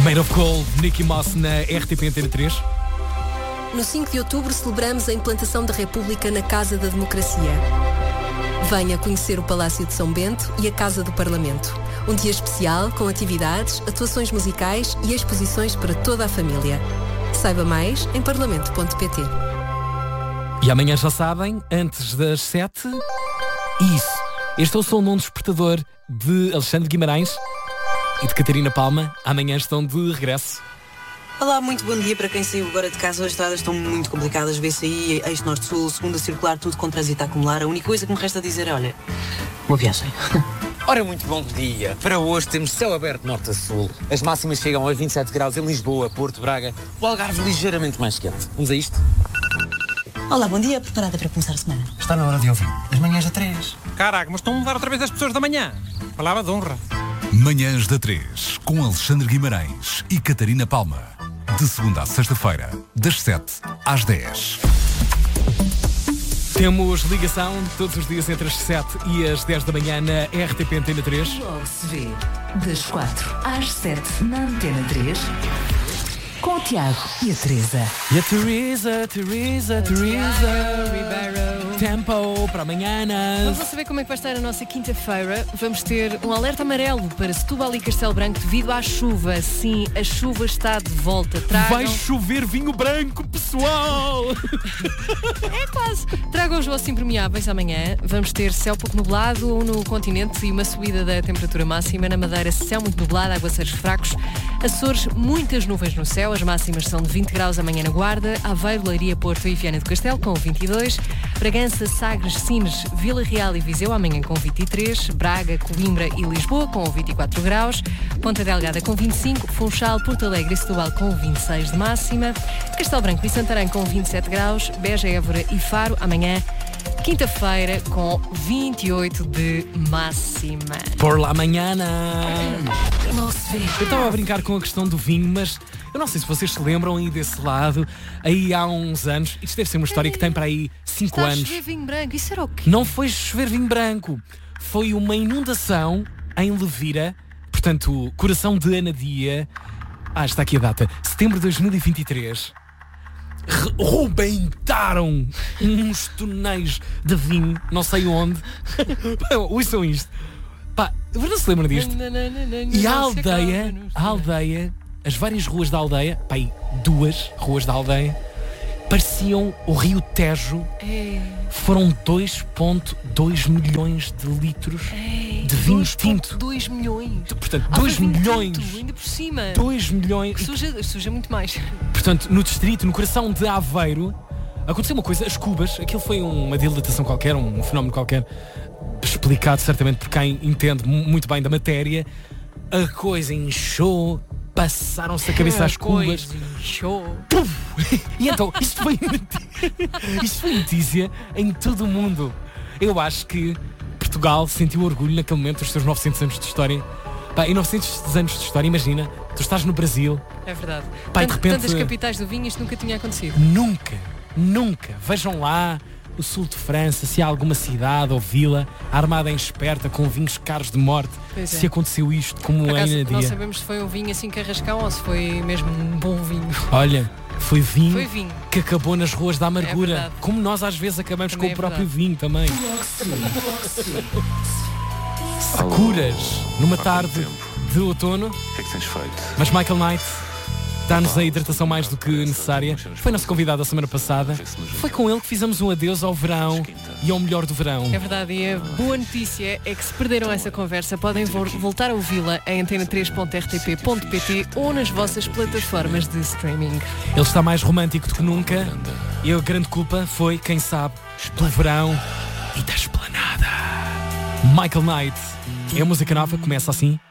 Made of Gold, Nicky Moss na RTP Antena 3. No 5 de outubro celebramos a implantação da República na Casa da Democracia. Venha conhecer o Palácio de São Bento e a Casa do Parlamento. Um dia especial com atividades, atuações musicais e exposições para toda a família. Saiba mais em parlamento.pt. E amanhã já sabem, antes das 7, isso. Este é o som de um despertador de Alexandre Guimarães e de Catarina Palma. Amanhã estão de regresso. Olá, muito bom dia para quem saiu agora de casa. As estradas estão muito complicadas. BCI, Eixo Norte-Sul, segunda circular, tudo com trânsito a acumular. A única coisa que me resta dizer é, olha, boa viagem. Ora, muito bom dia. Para hoje temos céu aberto norte a sul. As máximas chegam aos 27 graus em Lisboa, Porto, Braga. O Algarve ligeiramente mais quente. Vamos a isto? Olá, bom dia. Preparada para começar a semana? Está na hora de ouvir. As manhãs da 3. Caraca, mas estão a mudar outra vez as pessoas da manhã. Palavra de honra. Manhãs da 3, com Alexandre Guimarães e Catarina Palma. De segunda à sexta-feira, das 7 às 10. Temos ligação todos os dias entre as 7 e as 10 da manhã na RTP Antena 3. Logo se vê, das 4 às 7 na Antena 3, com o Tiago e a Teresa. E a Teresa Tempo para amanhã. Vamos saber como é que vai estar a nossa quinta-feira. Vamos ter um alerta amarelo para Setúbal e Castelo Branco devido à chuva. Sim, a chuva está de volta. Vai chover vinho branco, pessoal! É quase. Tragam os vossos impermeáveis amanhã. Vamos ter céu pouco nublado no continente e uma subida da temperatura máxima. Na Madeira, céu muito nublado, aguaceiros fracos. Açores, muitas nuvens no céu. As máximas são de 20 graus amanhã na Guarda. Aveiro, Leiria, Porto e Viana do Castelo com 22. Bragança, Sagres, Sines, Vila Real e Viseu amanhã com 23. Braga, Coimbra e Lisboa com 24 graus. Ponta Delgada com 25. Funchal, Porto Alegre e Setúbal com 26 de máxima. Castelo Branco e Santarém com 27 graus. Beja, Évora e Faro amanhã, quinta-feira, com 28 de máxima. Por lá amanhã. Eu estava a brincar com a questão do vinho, mas eu não sei se vocês se lembram aí desse lado, aí há uns anos, isto deve ser uma história que tem para aí 5 anos. Chover vinho branco, isso era o quê? Não foi chover vinho branco, foi uma inundação em Levira, portanto, coração de Anadia. Está aqui a data, setembro de 2023. Rebentaram uns tonéis de vinho, não sei onde. Ouçam isto. Pá, não se lembram disto? E a aldeia, as várias ruas da aldeia, pá, aí 2 ruas da aldeia, pareciam o Rio Tejo. Foram 2,2 milhões de litros de vinho tinto. 2 milhões. Portanto, 2 milhões. Tinto, ainda por cima. 2 milhões. Suja muito mais. Portanto, no distrito, no coração de Aveiro, aconteceu uma coisa, as cubas, aquilo foi uma dilatação qualquer, um fenómeno qualquer, explicado certamente por quem entende muito bem da matéria. A coisa inchou, passaram-se a cabeça às cubas. Inchou. E então, isto foi notícia em todo o mundo. Eu acho que Portugal sentiu orgulho naquele momento dos seus 900 anos de história. Pá, em 900 anos de história, imagina, tu estás no Brasil. É verdade. Pá, de repente, tantas capitais do vinho, isto nunca tinha acontecido. Nunca. Vejam lá o sul de França, se há alguma cidade ou vila armada em esperta com vinhos caros de morte. Se aconteceu isto, como por acaso, em Anadia. não sabemos se foi um vinho assim carrascão ou se foi mesmo um bom vinho. Olha, foi vinho que acabou nas ruas da amargura. Como nós às vezes acabamos também com o próprio vinho também. Securas numa tarde de outono. O que é que tens feito? Mas Michael Knight dá-nos a hidratação mais do que necessária. Foi nosso convidado a semana passada. Foi com ele que fizemos um adeus ao verão e ao melhor do verão. É verdade, e a boa notícia é que se perderam essa conversa, podem voltar a ouvi-la em antena3.rtp.pt ou nas vossas plataformas de streaming. Ele está mais romântico do que nunca e a grande culpa foi, quem sabe, pelo verão e da esplanada. Michael Knight. É a música nova, começa assim.